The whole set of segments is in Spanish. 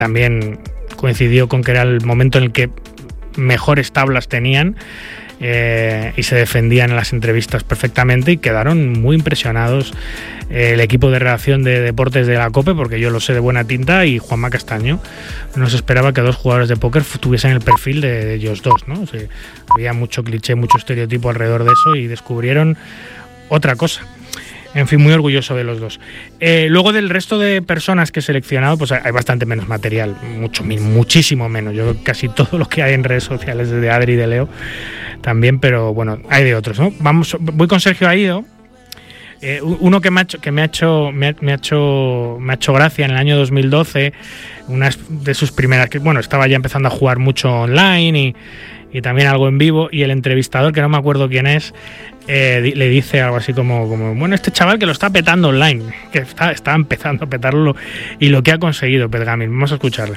también coincidió con que era el momento en el que mejores tablas tenían, y se defendían en las entrevistas perfectamente, y quedaron muy impresionados el equipo de redacción de deportes de la COPE, porque yo lo sé de buena tinta, y Juanma Castaño no se esperaba que dos jugadores de póker tuviesen el perfil de ellos dos, ¿no? O sea, había mucho cliché, mucho estereotipo alrededor de eso, y descubrieron otra cosa. En fin, muy orgulloso de los dos. Luego del resto de personas que he seleccionado, pues hay bastante menos material, muchísimo menos. Yo creo que casi todo lo que hay en redes sociales es de Adri y de Leo también, pero bueno, hay de otros, ¿no? Voy con Sergio Aido. Uno que me ha hecho gracia en el año 2012, una de sus primeras, que bueno, estaba ya empezando a jugar mucho online y también algo en vivo, y el entrevistador, que no me acuerdo quién es, le dice algo así como bueno, este chaval que lo está petando online, que está empezando a petarlo, y lo que ha conseguido Pet Gaming. Vamos a escucharle.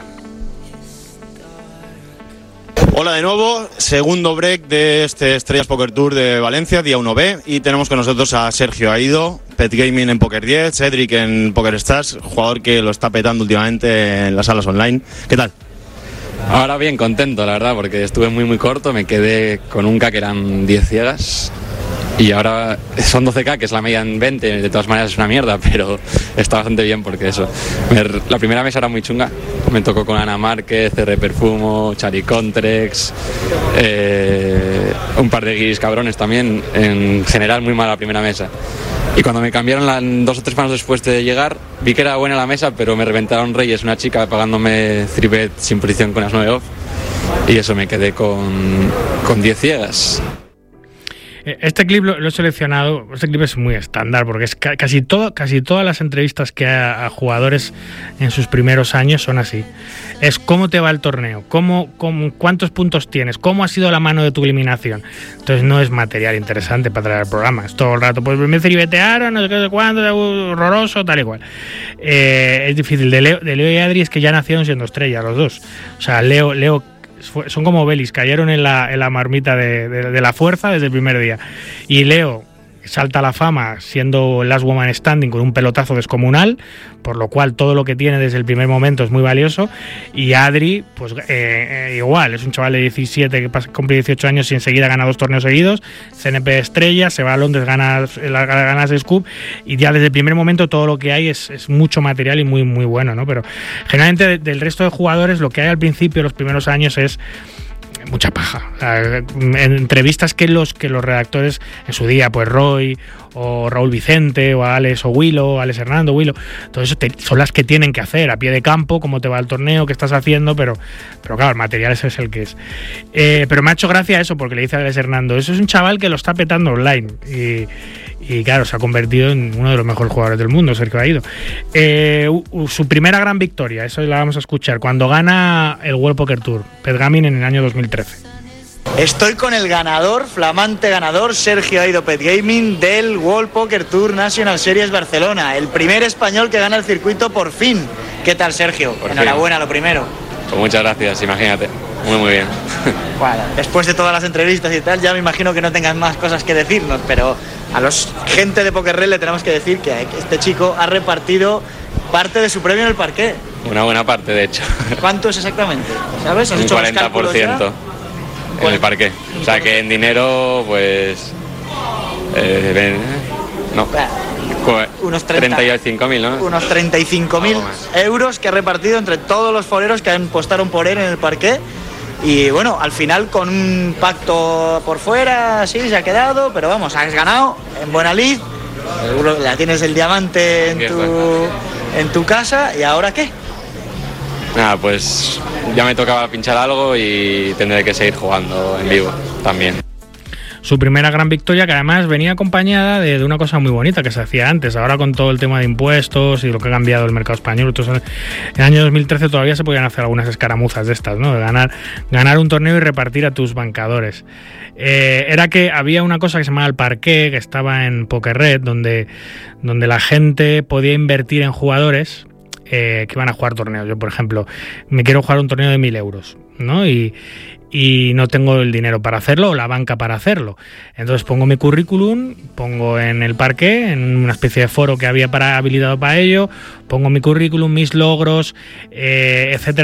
Hola de nuevo, segundo break de este Estrellas Poker Tour de Valencia, día 1B, y tenemos con nosotros a Sergio Aido, Pet Gaming en Poker 10, Cedric en Poker Stars, jugador que lo está petando últimamente en las salas online. ¿Qué tal? Ahora bien, contento, la verdad, porque estuve muy corto, me quedé con un K que eran 10 ciegas, y ahora son 12K, que es la media en 20, de todas maneras es una mierda, pero está bastante bien porque eso. La primera mesa era muy chunga, me tocó con Ana Márquez, R. Perfumo, Chari Contrex, un par de guiris cabrones también, en general muy mala la primera mesa. Y cuando me cambiaron 2 o 3 manos después de llegar, vi que era buena la mesa, pero me reventaron reyes, una chica pagándome 3-bet sin posición con las 9 off, y eso, me quedé con 10 ciegas. Este clip lo he seleccionado. Este clip es muy estándar, porque es casi todas las entrevistas que hay a jugadores en sus primeros años son así. Es cómo te va el torneo, cuántos puntos tienes, cómo ha sido la mano de tu eliminación. Entonces no es material interesante para traer al programa. Es todo el rato, pues me ceribetearon, no sé qué, no sé cuánto, horroroso, tal y cual. Es difícil. De Leo y Adri es que ya nacieron siendo estrellas los dos. O sea, Leo son como Belis, cayeron en la marmita de la fuerza desde el primer día. Y Leo salta a la fama siendo el Last Woman Standing con un pelotazo descomunal, por lo cual todo lo que tiene desde el primer momento es muy valioso. Y Adri, pues igual, es un chaval de 17 que cumple 18 años y enseguida gana 2 torneos seguidos, CNP estrella, se va a Londres, gana Scoop, y ya desde el primer momento todo lo que hay es mucho material y muy, muy bueno, ¿no? Pero generalmente del resto de jugadores lo que hay al principio, los primeros años, es mucha paja. O sea, en entrevistas que los redactores en su día, pues Roy o Raúl Vicente o Alex Hernando Willow, todo eso son las que tienen que hacer a pie de campo, cómo te va el torneo, qué estás haciendo, pero claro, el material ese es el que es. Pero me ha hecho gracia eso, porque le dice a Alex Hernando, eso es un chaval que lo está petando online, y claro, se ha convertido en uno de los mejores jugadores del mundo, Sergio Aido. Su primera gran victoria, eso la vamos a escuchar, cuando gana el World Poker Tour, Pet Gaming, en el año 2013. Estoy con el ganador, flamante ganador, Sergio Aido Pet Gaming, del World Poker Tour National Series Barcelona, el primer español que gana el circuito por fin. ¿Qué tal, Sergio? Enhorabuena, lo primero. Pues muchas gracias, imagínate, muy bien. Bueno, después de todas las entrevistas y tal, ya me imagino que no tengas más cosas que decirnos, pero a los gente de PokerRed le tenemos que decir que este chico ha repartido parte de su premio en el parqué. Una buena parte, de hecho. ¿Cuánto es exactamente? ¿Sabes? ¿Has un hecho 40% en el parqué. O sea que en dinero, pues... unos 35.000, ¿no? Unos 35.000 euros que ha repartido entre todos los foreros que apostaron por él en el parqué. Y bueno, al final con un pacto por fuera, sí, se ha quedado, pero vamos, has ganado en buena lid. Seguro que ya tienes el diamante en tu casa. ¿Y ahora qué? Nada, pues ya me tocaba pinchar algo y tendré que seguir jugando en vivo también. Su primera gran victoria, que además venía acompañada de una cosa muy bonita que se hacía antes. Ahora, con todo el tema de impuestos y lo que ha cambiado el mercado español, entonces, en el año 2013 todavía se podían hacer algunas escaramuzas de estas, ¿no? De ganar un torneo y repartir a tus bancadores. Era que había una cosa que se llamaba el parqué, que estaba en PokerRed, donde la gente podía invertir en jugadores que van a jugar torneos. Yo, por ejemplo, me quiero jugar un torneo de 1.000 euros, ¿no? Y no tengo el dinero para hacerlo o la banca para hacerlo. Entonces pongo mi currículum, pongo en el parqué, en una especie de foro que había habilitado para ello, pongo mi currículum, mis logros, etcétera,